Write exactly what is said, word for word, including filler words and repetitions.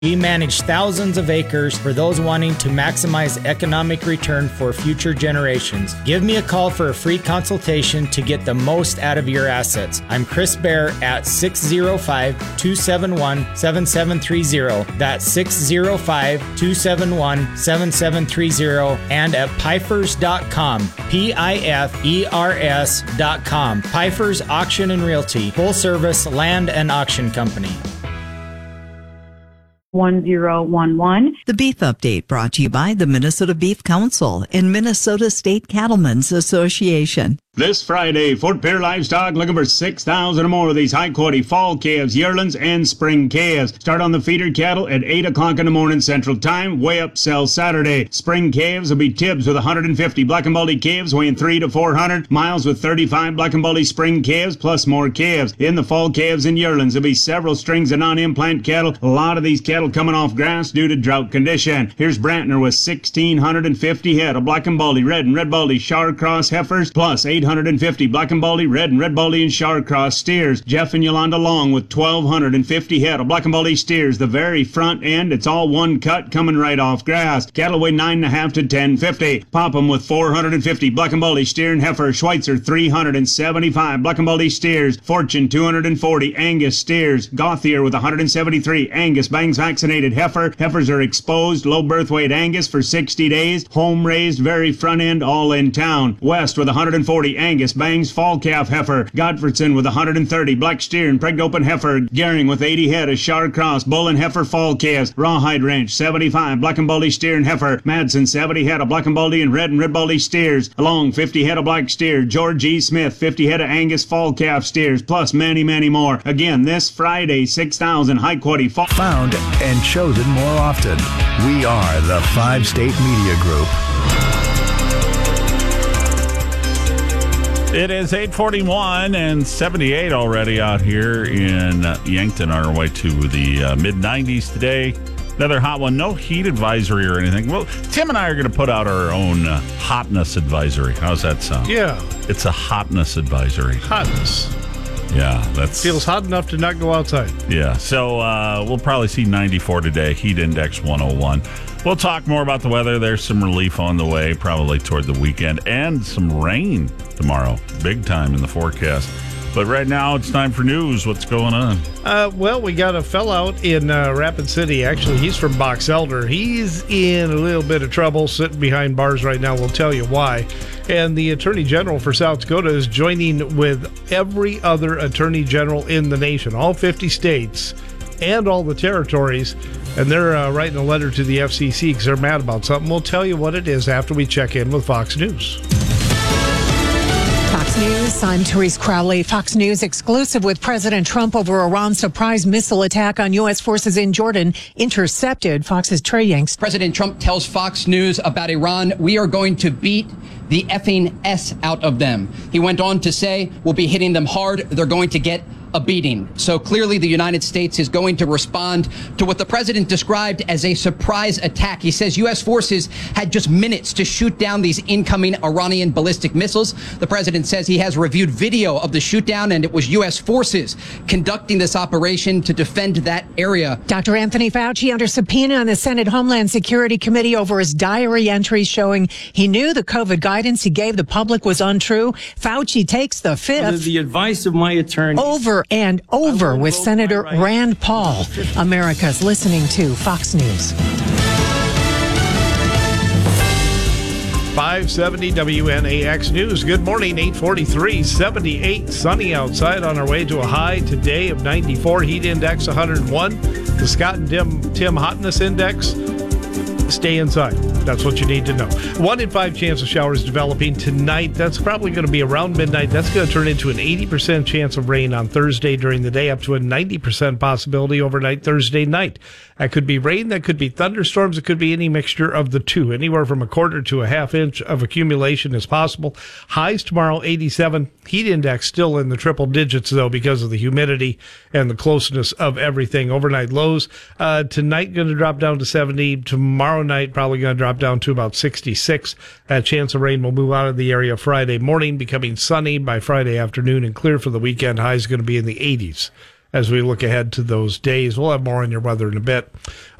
We manage thousands of acres for those wanting to maximize economic return for future generations. Give me a call for a free consultation to get the most out of your assets. I'm Chris Bear at six oh five, two seven one, seven seven three oh. That's six oh five, two seven one, seven seven three oh and at pifers dot com. P I F E R S dot com. Pifers Auction and Realty, full service land and auction company. one zero one one. The Beef Update brought to you by the Minnesota Beef Council and Minnesota State Cattlemen's Association. This Friday, Fort Pierre Livestock looking for six thousand or more of these high-quality fall calves, yearlings, and spring calves. Start on the feeder cattle at eight o'clock in the morning Central Time. Weigh up sell Saturday. Spring calves will be Tibbs with one hundred fifty black and baldy calves weighing three to four hundred. Miles with thirty-five black and baldy spring calves plus more calves. In the fall calves and yearlings, there'll be several strings of non-implant cattle. A lot of these cattle coming off grass due to drought condition. Here's Brantner with one thousand six hundred fifty head of black and baldy, red and red baldy Shar Cross heifers plus eight hundred fifty black and baldy, red and red baldy and Shar Cross steers. Jeff and Yolanda Long with twelve fifty head of black and baldy steers. The very front end, it's all one cut coming right off grass. Cattle weigh nine and a half to ten fifty. Popham with four hundred fifty black and baldy steer and heifer. Schweitzer three hundred seventy-five black and baldy steers. Fortune two hundred forty Angus steers. Gauthier with one hundred seventy-three Angus bangs vaccinated heifer. Heifers are exposed, low birth weight Angus for sixty days. Home raised, very front end, all in town. West with one hundred forty Angus bangs fall calf heifer. Godfredson with one hundred thirty black steer and pregnant open heifer. Gehring with eighty head of Shar Cross bull and heifer fall calves. Rawhide Ranch seventy-five black and baldy steer and heifer. Madsen seventy head of black and baldy and red and red baldy steers. Along fifty head of black steer. George E. Smith fifty head of Angus fall calf steers plus many many more. Again this Friday six thousand high quality fall. Found and chosen more often. We are the Five State Media Group. It is eight forty-one and seventy-eight already out here in Yankton, on our way to the uh, mid nineties today. Another hot one. No heat advisory or anything. Well, Tim and I are going to put out our own uh, hotness advisory. How's that sound? Yeah. It's a hotness advisory. Hotness. Yeah, that's... Feels hot enough to not go outside. Yeah, so uh, we'll probably see ninety-four today, heat index one oh one. We'll talk more about the weather. There's some relief on the way, probably toward the weekend, and some rain tomorrow. Big time in the forecast. But right now, it's time for news. What's going on? Uh, well, we got a fella out in uh, Rapid City. Actually, he's from Box Elder. He's in a little bit of trouble sitting behind bars right now. We'll tell you why. And the Attorney General for South Dakota is joining with every other Attorney General in the nation, all fifty states and all the territories. And they're uh, writing a letter to the F C C because they're mad about something. We'll tell you what it is after we check in with Fox News. Fox News, I'm Therese Crowley. Fox News exclusive with President Trump over Iran's surprise missile attack on U S forces in Jordan intercepted. Fox's Trey Yanks. President Trump tells Fox News about Iran, we are going to beat the effing S out of them. He went on to say, we'll be hitting them hard. They're going to get a beating. So clearly the United States is going to respond to what the president described as a surprise attack. He says U S forces had just minutes to shoot down these incoming Iranian ballistic missiles. The president says he has reviewed video of the shoot down and it was U S forces conducting this operation to defend that area. Doctor Anthony Fauci under subpoena on the Senate Homeland Security Committee over his diary entries showing he knew the COVID guidance he gave the public was untrue. Fauci takes the fifth. Under the advice of my attorney. Over and over with Senator right. Rand Paul. America's listening to Fox News. five seventy W N A X News. Good morning, eight forty-three, seventy-eight, sunny outside on our way to a high today of ninety-four, heat index one hundred one. The Scott and Tim, Tim hotness index, stay inside. That's what you need to know. One in five chance of showers developing tonight. That's probably going to be around midnight. That's going to turn into an eighty percent chance of rain on Thursday during the day, up to a ninety percent possibility overnight Thursday night. That could be rain. That could be thunderstorms. It could be any mixture of the two. Anywhere from a quarter to a half inch of accumulation is possible. Highs tomorrow, eighty-seven. Heat index still in the triple digits, though, because of the humidity and the closeness of everything. Overnight lows uh, tonight going to drop down to seventy. Tomorrow night probably going to drop down to about sixty-six. That chance of rain will move out of the area Friday morning, becoming sunny by Friday afternoon and clear for the weekend. Highs going to be in the eighties as we look ahead to those days. We'll have more on your weather in a bit.